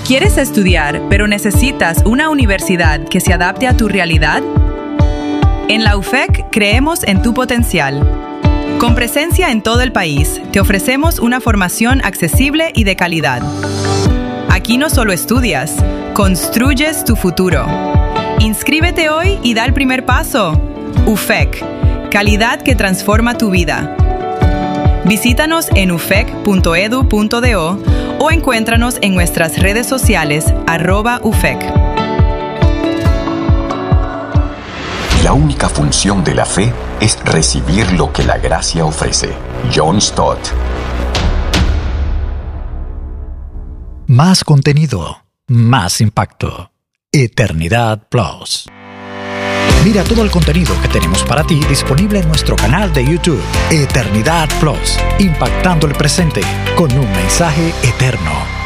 ¿Quieres estudiar, pero necesitas una universidad que se adapte a tu realidad? En la UFEC creemos en tu potencial. Con presencia en todo el país, te ofrecemos una formación accesible y de calidad. Aquí no solo estudias, construyes tu futuro. Inscríbete hoy y da el primer paso. UFEC, calidad que transforma tu vida. Visítanos en ufec.edu.do o encuéntranos en nuestras redes sociales @UFEC. La única función de la fe es recibir lo que la gracia ofrece. John Stott. Más contenido, más impacto. Eternidad Plus. Mira todo el contenido que tenemos para ti disponible en nuestro canal de YouTube, Eternidad Plus, impactando el presente con un mensaje eterno.